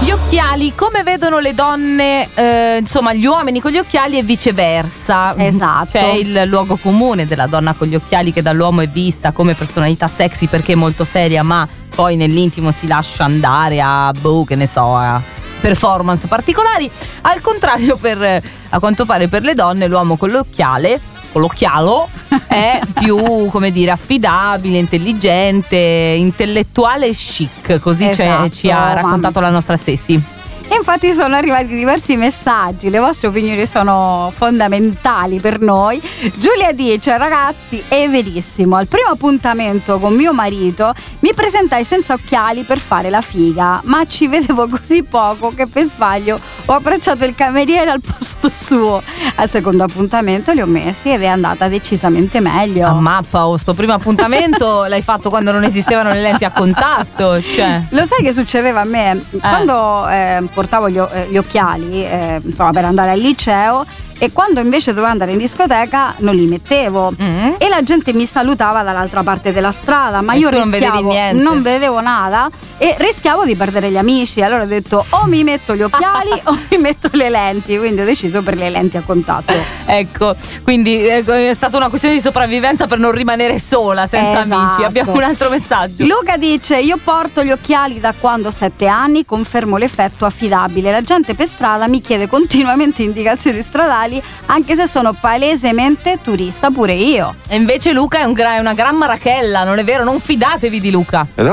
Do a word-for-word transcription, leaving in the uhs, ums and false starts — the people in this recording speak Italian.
Gli occhiali, come vedono le donne, eh, insomma gli uomini con gli occhiali e viceversa. Esatto. C'è il luogo comune della donna con gli occhiali che dall'uomo è vista come personalità sexy perché è molto seria, ma poi nell'intimo si lascia andare a, boh, che ne so, a performance particolari. Al contrario, per a quanto pare per le donne l'uomo con l'occhiale, con l'occhialo, è più, come dire, affidabile, intelligente, intellettuale e chic, così Esatto, ci ha raccontato la nostra Ceci. E infatti sono arrivati diversi messaggi, le vostre opinioni sono fondamentali per noi. Giulia dice: ragazzi, è verissimo, al primo appuntamento con mio marito mi presentai senza occhiali per fare la figa, ma ci vedevo così poco che per sbaglio ho abbracciato il cameriere al posto suo. Al secondo appuntamento li ho messi ed è andata decisamente meglio. A mappa, oh, sto primo appuntamento l'hai fatto quando non esistevano le lenti a contatto, cioè. Lo sai che succedeva a me? Eh. Quando eh, portavo gli, gli occhiali eh, insomma per andare al liceo, e quando invece dovevo andare in discoteca non li mettevo, mm. e la gente mi salutava dall'altra parte della strada, ma e io tu non rischiavo, vedevi niente, non vedevo nada e rischiavo di perdere gli amici. Allora ho detto o mi metto gli occhiali o mi metto le lenti, quindi ho deciso per le lenti a contatto. Ecco, quindi è stata una questione di sopravvivenza per non rimanere sola senza Esatto. amici. Abbiamo un altro messaggio. Luca dice: io porto gli occhiali da quando ho sette anni, confermo l'effetto affidabile. La gente per strada mi chiede continuamente indicazioni stradali, anche se sono palesemente turista pure io. E invece Luca è, un gra- è una gran marachella, non è vero? Non fidatevi di Luca.